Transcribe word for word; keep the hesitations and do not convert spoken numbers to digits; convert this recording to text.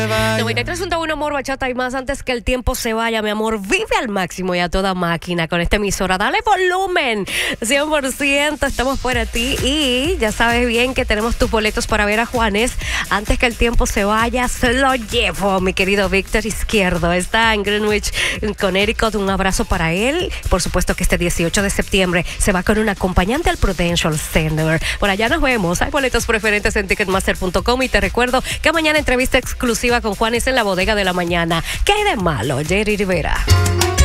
vaya. noventa y tres punto uno Amor, Bachata y más. Antes que el tiempo se vaya, mi amor, vive al máximo y a toda máquina con esta emisora. Dale volumen, cien por ciento, estamos para ti. Y ya sabes bien que tenemos tus boletos para ver a Juanes. Antes que el tiempo se vaya, se lo llevo, mi querido Víctor Izquierdo. Está en Greenwich, Connecticut. Un abrazo para él. Por supuesto que este dieciocho de septiembre se va con un acompañante al Prudential Center. Por allá nos vemos. Hay boletos preferentes en ticketmaster punto com y te recuerdo que mañana entrevista exclusiva con Juanes en la bodega de la mañana. ¿Qué hay de malo, Jerry Rivera?